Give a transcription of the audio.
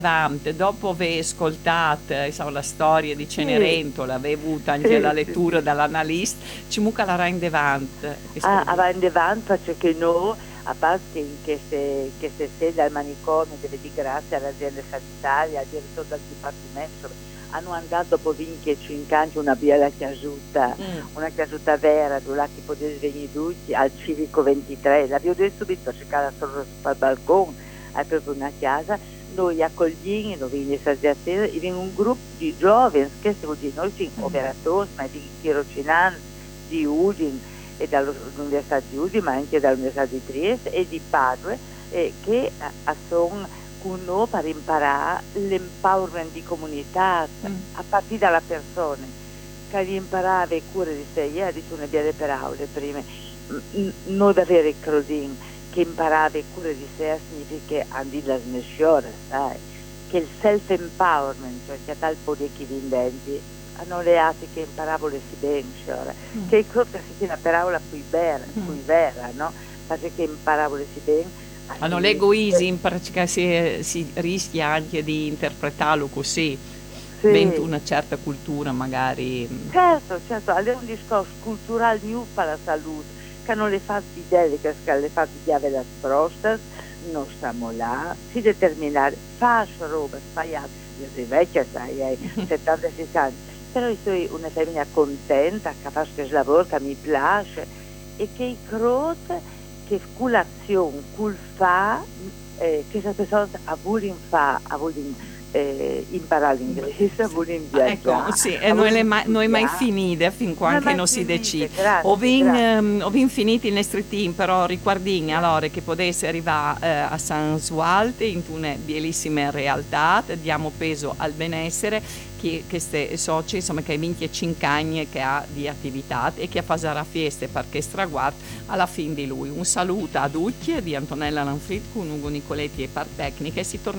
Dopo aver ascoltato la storia di Sì, Cenerentola, aver avuto anche la sì, sì. lettura dall'analista, ci mucca la Rain Devant, Ah, questo avanti avanti faccio che no, a parte che se sede al manicomio deve di grazie all'azienda sanitaria, al direttore del dipartimento, hanno andato dopo 25 anni una bella chiasuta, mm, una chiasuta vera, dove che potete venire tutti al civico 23, l'abbiamo detto subito, c'è casa solo sul balcone, è proprio una casa, noi accogliamo, noi viene associazione, e viene un gruppo di giovani, che si vuol dire, noi siamo operatori, ma di tirocinanti, di Udine, e dall'Università di Udine, ma anche dall'Università di Trieste e di Padova, che sono con noi per imparare l'empowerment di comunità a partire dalla persona, che imparare a cura di sé. Io ho detto una belle parole prima, noi davvero credin che imparare a cura di sé significa andare alla snesciore, sai? Che il self-empowerment, cioè che tal potere che vi inventi, hanno le atti che imparavano si ben, cioè, che credo che sia una parola più vera, no? Perché imparavano si ben, hanno l'egoismo perché si rischia anche di interpretarlo così, dentro sì, una certa cultura magari. certo, certo, è un discorso culturale new per la salute, che non le fa idee che le fa di avere le prostate, non stiamo là, si determinare, faccio roba sbagliata, io sono vecchia, sai, hai 76 anni, però io sono una femmina contenta, che faccio questo lavoro che mi piace e che credo che con l'azione, col fa, che questa persona ha voluto fare, ha voluto imparare l'inglese, vuole Ecco, viaggiare, sì, e vuole noi mai studiare. finite fin Non è quando mai non si decide. finita, grazie, grazie. Ho vin finiti il nostro team, però ricordin allora che potesse arrivare a San Sualte in una bellissima realtà, diamo peso al benessere che queste soci, insomma, che 25 anni che ha di attività e che farà feste perché straguardo alla fine di lui. Un saluto a tutti di Antonella Lanfrit con Ugo Nicoletti e Par Tecnica e si torna